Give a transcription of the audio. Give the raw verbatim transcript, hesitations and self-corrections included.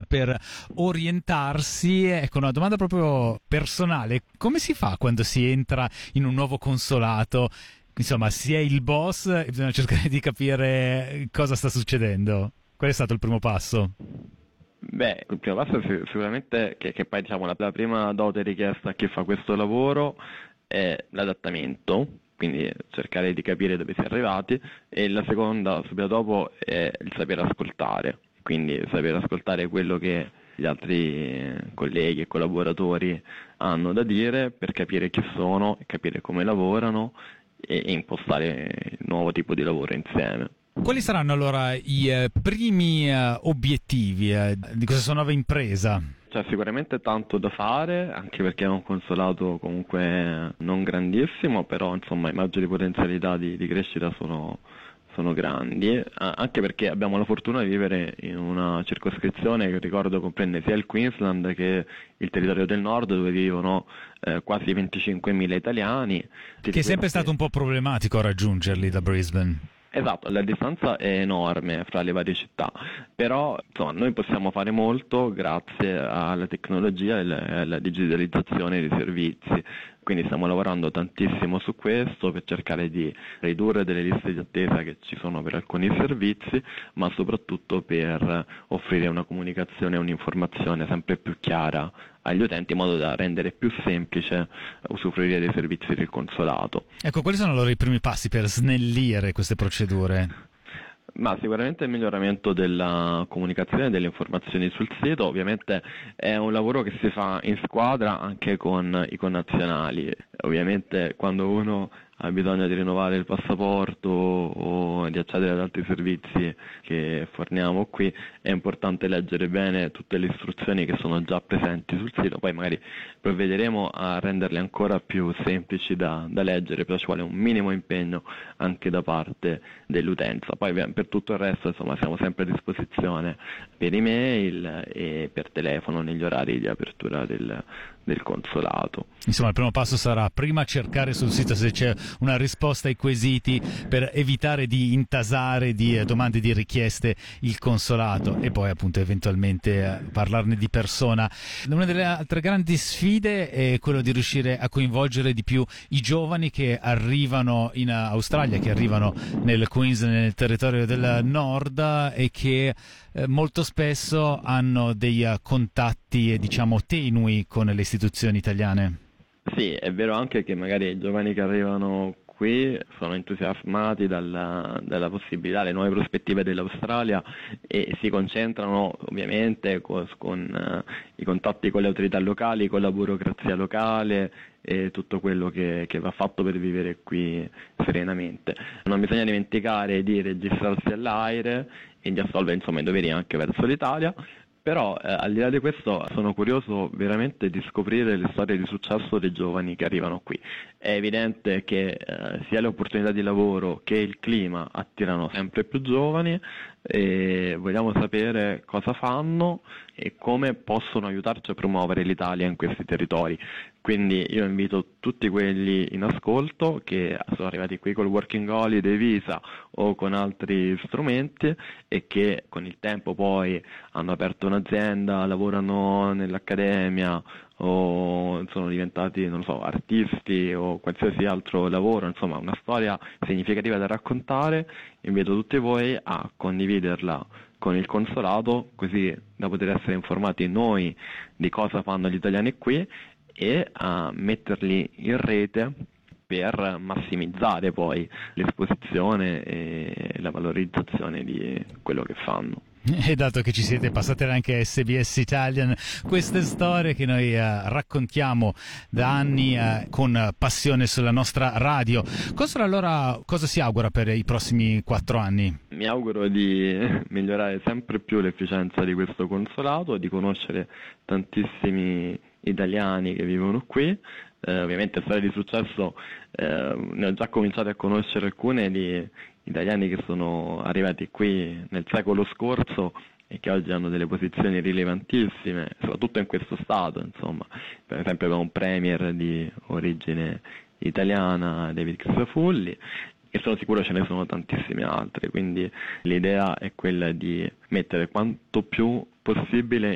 per orientarsi. Ecco, una domanda proprio personale: come si fa quando si entra in un nuovo consolato? Insomma, si è il boss e bisogna cercare di capire cosa sta succedendo. Qual è stato il primo passo? Beh, il primo passo è sicuramente che, che poi diciamo la, la prima dote richiesta a chi fa questo lavoro è l'adattamento, quindi cercare di capire dove si è arrivati, e la seconda, subito dopo, è il sapere ascoltare, quindi sapere ascoltare quello che gli altri colleghi e collaboratori hanno da dire per capire chi sono, capire come lavorano e, e impostare il nuovo tipo di lavoro insieme. Quali saranno allora i eh, primi eh, obiettivi eh, di questa nuova impresa? C'è sicuramente tanto da fare, anche perché è un consolato comunque non grandissimo, però insomma i maggiori potenzialità di, di crescita sono, sono grandi, anche perché abbiamo la fortuna di vivere in una circoscrizione che ricordo comprende sia il Queensland che il territorio del nord, dove vivono eh, quasi venticinquemila italiani. Che è sempre stato un po' problematico raggiungerli da Brisbane. Esatto, la distanza è enorme fra le varie città, però insomma, noi possiamo fare molto grazie alla tecnologia e alla digitalizzazione dei servizi, quindi stiamo lavorando tantissimo su questo per cercare di ridurre delle liste di attesa che ci sono per alcuni servizi, ma soprattutto per offrire una comunicazione e un'informazione sempre più chiara agli utenti, in modo da rendere più semplice usufruire dei servizi del consolato. Ecco, quali sono allora i primi passi per snellire queste procedure? Ma sicuramente il miglioramento della comunicazione e delle informazioni sul sito. Ovviamente è un lavoro che si fa in squadra anche con i connazionali. Ovviamente quando uno ha bisogno di rinnovare il passaporto o di accedere ad altri servizi che forniamo qui, è importante leggere bene tutte le istruzioni che sono già presenti sul sito. Poi magari provvederemo a renderle ancora più semplici da, da leggere, però ci vuole un minimo impegno anche da parte dell'utenza. Poi per tutto il resto, insomma, siamo sempre a disposizione per email e per telefono negli orari di apertura del, del consolato. Insomma, il primo passo sarà prima cercare sul sito se c'è una risposta ai quesiti per evitare di intasare di eh, domande, di richieste il consolato, e poi appunto eventualmente eh, parlarne di persona. Una delle altre grandi sfide è quello di riuscire a coinvolgere di più i giovani che arrivano in Australia, che arrivano nel Queensland, nel territorio del nord, e che eh, molto spesso hanno dei uh, contatti eh, diciamo tenui con le istituzioni italiane. Sì, è vero anche che magari i giovani che arrivano qui sono entusiasmati dalla, dalla possibilità, le nuove prospettive dell'Australia, e si concentrano ovviamente con, con uh, i contatti con le autorità locali, con la burocrazia locale e tutto quello che, che va fatto per vivere qui serenamente. Non bisogna dimenticare di registrarsi all'AIRE e di assolvere insomma i doveri anche verso l'Italia. Però eh, al di là di questo sono curioso veramente di scoprire le storie di successo dei giovani che arrivano qui. È evidente che eh, sia le opportunità di lavoro che il clima attirano sempre più giovani, e vogliamo sapere cosa fanno e come possono aiutarci a promuovere l'Italia in questi territori. Quindi io invito tutti quelli in ascolto che sono arrivati qui col Working Holiday, Visa o con altri strumenti, e che con il tempo poi hanno aperto un'azienda, lavorano nell'accademia o sono diventati, non so, artisti o qualsiasi altro lavoro, insomma una storia significativa da raccontare. Invito tutti voi a condividerla con il consolato, così da poter essere informati noi di cosa fanno gli italiani qui e a metterli in rete per massimizzare poi l'esposizione e la valorizzazione di quello che fanno. E dato che ci siete, passate anche a S B S Italian, queste storie che noi uh, raccontiamo da anni uh, con passione sulla nostra radio. Console, allora cosa si augura per i prossimi quattro anni? Mi auguro di migliorare sempre più l'efficienza di questo consolato, di conoscere tantissimi italiani che vivono qui. Eh, ovviamente storie di successo, eh, ne ho già cominciato a conoscere alcune di italiani che sono arrivati qui nel secolo scorso e che oggi hanno delle posizioni rilevantissime, soprattutto in questo stato, insomma. Per esempio abbiamo un premier di origine italiana, David Crisafulli, e sono sicuro ce ne sono tantissime altre, quindi l'idea è quella di mettere quanto più possibile